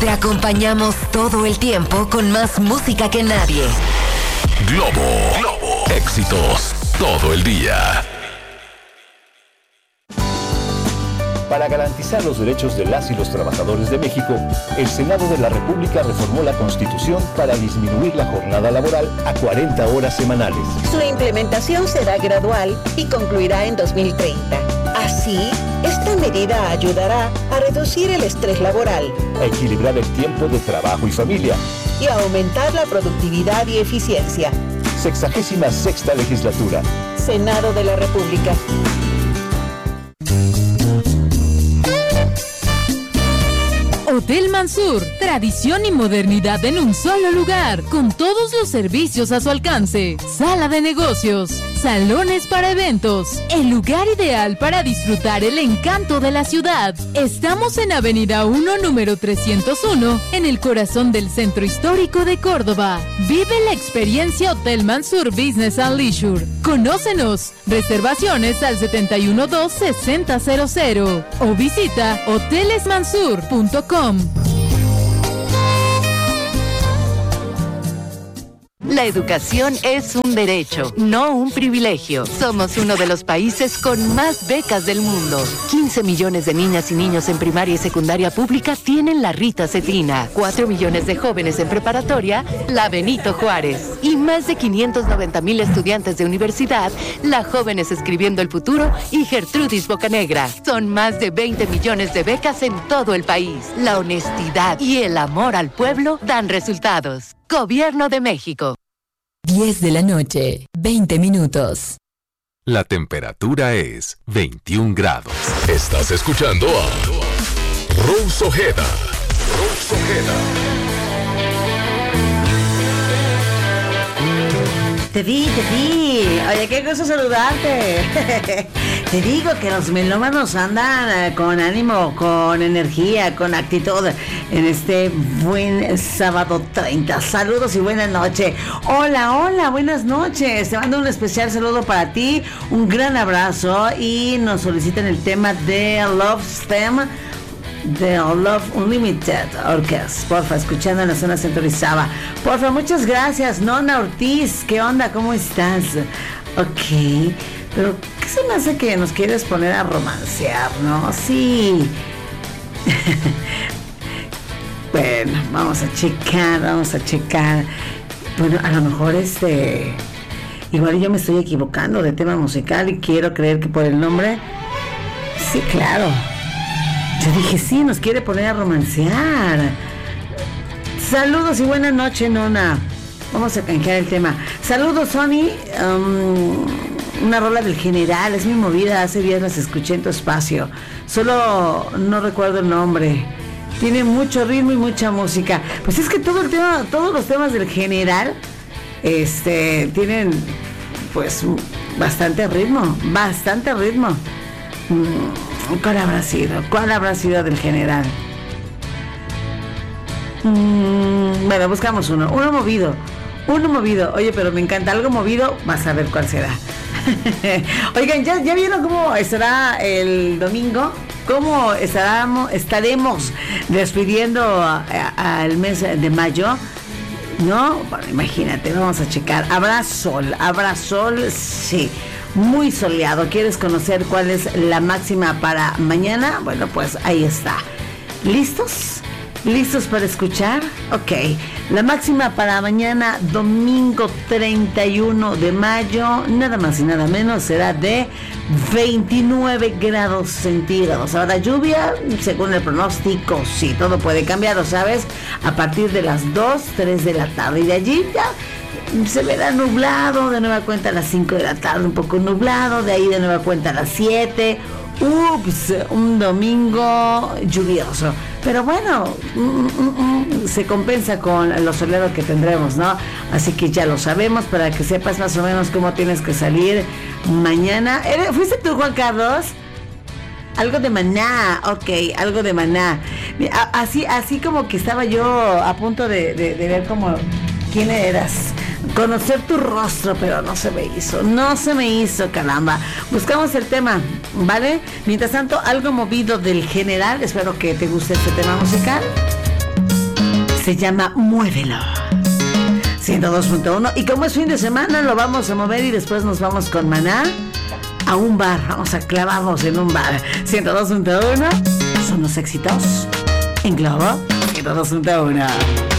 Te acompañamos todo el tiempo con más música que nadie. Globo. Éxitos todo el día. Para garantizar los derechos de las y los trabajadores de México, el Senado de la República reformó la Constitución para disminuir la jornada laboral a 40 horas semanales. Su implementación será gradual y concluirá en 2030. Así, esta medida ayudará a reducir el estrés laboral, a equilibrar el tiempo de trabajo y familia y a aumentar la productividad y eficiencia. 66ª Legislatura. Senado de la República. Hotel Mansur, tradición y modernidad en un solo lugar, con todos los servicios a su alcance. Sala de negocios, salones para eventos, el lugar ideal para disfrutar el encanto de la ciudad. Estamos en Avenida 1, número 301, en el corazón del Centro Histórico de Córdoba. Vive la experiencia Hotel Mansur Business and Leisure. Conócenos. Reservaciones al 712-6000 o visita hotelesmansur.com. La educación es un derecho, no un privilegio. Somos uno de los países con más becas del mundo. 15 millones de niñas y niños en primaria y secundaria pública tienen la Rita Cetina. 4 millones de jóvenes en preparatoria, la Benito Juárez. Y más de 590,000 estudiantes de universidad, la Jóvenes Escribiendo el Futuro y Gertrudis Bocanegra. Son más de 20 millones de becas en todo el país. La honestidad y el amor al pueblo dan resultados. Gobierno de México. 10 de la noche, 20 minutos. La temperatura es 21 grados. Estás escuchando a Rose Ojeda. Te vi. Oye, qué gusto saludarte. Te digo que los melómanos andan con ánimo, con energía, con actitud en este buen sábado 30. Saludos y buenas noches. Hola, buenas noches. Te mando un especial saludo para ti, un gran abrazo y nos solicitan el tema de Love Stem de Love Unlimited Orquest, porfa, escuchando en la zona centralizada. Porfa, muchas gracias. Nona Ortiz, ¿qué onda? ¿Cómo estás? Ok, pero ¿qué se me hace que nos quieres poner a romancear, no? Sí. Bueno, vamos a checar. Bueno, a lo mejor igual yo me estoy equivocando de tema musical y quiero creer que por el nombre, sí, claro. Yo dije, sí, nos quiere poner a romancear. Saludos y buenas noches, Nona. Vamos a canjear el tema. Saludos, Sony. Una rola del General, es mi movida. Hace días las escuché en tu espacio. Solo no recuerdo el nombre. Tiene mucho ritmo y mucha música. Pues es que todos los temas del General, tienen, pues, bastante ritmo. ¿Cuál habrá sido del General? Bueno, buscamos uno movido. Oye, pero me encanta algo movido. Vas a ver cuál será. Oigan, ¿ya vieron cómo estará el domingo? ¿Cómo estaremos despidiendo al mes de mayo? ¿No? Bueno, imagínate, vamos a checar. Habrá sol, sí. Muy soleado. ¿Quieres conocer cuál es la máxima para mañana? Bueno, pues ahí está. ¿Listos? ¿Listos para escuchar? Ok. La máxima para mañana, domingo 31 de mayo, nada más y nada menos, será de 29 grados centígrados. Ahora, lluvia, según el pronóstico, sí, todo puede cambiar, ¿lo sabes? A partir de las 2, 3 de la tarde. Y de allí ya se verá nublado, de nueva cuenta a las 5 de la tarde un poco nublado, de ahí de nueva cuenta a las 7, un domingo lluvioso, pero bueno, se compensa con los soleados que tendremos, ¿no? Así que ya lo sabemos, para que sepas más o menos cómo tienes que salir mañana. ¿Fuiste tú, Juan Carlos? Algo de Maná, ok, algo de Maná. Así como que estaba yo a punto de ver como quién eras, conocer tu rostro, pero no se me hizo, caramba. Buscamos el tema, ¿vale? Mientras tanto, algo movido del General. Espero que te guste este tema musical. Se llama Muévelo. 102.1. Y como es fin de semana, lo vamos a mover y después nos vamos con Maná a un bar. Vamos a clavarnos en un bar. 102.1. Son los éxitos en Globo. 102.1.